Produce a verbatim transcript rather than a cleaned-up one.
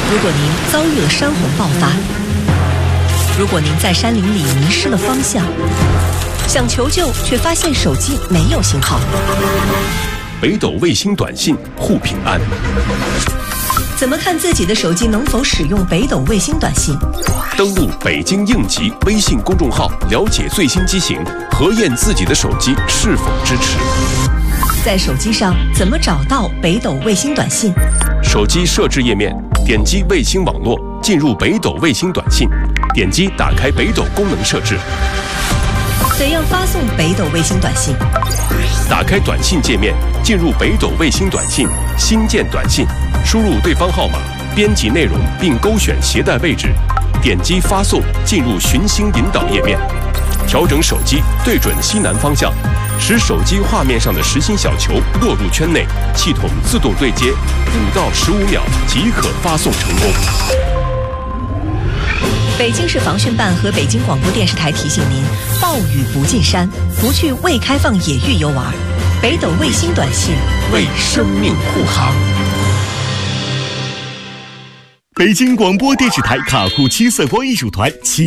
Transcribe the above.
如果您遭遇了山洪爆发，如果您在山林里迷失了方向，想求救却发现手机没有信号， 北斗卫星短信护平安。 怎么看自己的手机能否使用北斗卫星短信？ 登录北京应急微信公众号，了解最新机型，核验自己的手机是否支持。 在手机上怎么找到北斗卫星短信？ 手机设置页面，点击卫星网络，进入北斗卫星短信，点击打开北斗功能设置。 怎样发送北斗卫星短信？ 打开短信界面，进入北斗卫星短信，新建短信，输入对方号码，编辑内容并勾选携带位置，点击发送，进入寻星引导页面，调整手机对准西南方向，使手机画面上的实心小球落入圈内，系统自动对接，五到十五秒即可发送成功。 北京市防汛办和北京广播电视台提醒您：暴雨不进山，不去未开放野域游玩。北斗卫星短信为生命护航。 北京广播电视台卡库七色光艺术团七